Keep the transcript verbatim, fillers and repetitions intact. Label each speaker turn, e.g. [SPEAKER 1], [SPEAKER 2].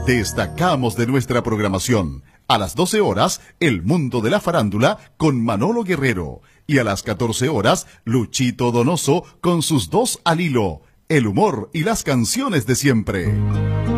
[SPEAKER 1] destacamos de nuestra programación. A las doce horas, El Mundo de la Farándula con Manolo Guerrero. Y a las catorce horas, Luchito Donoso con sus dos al hilo. El humor y las canciones de siempre.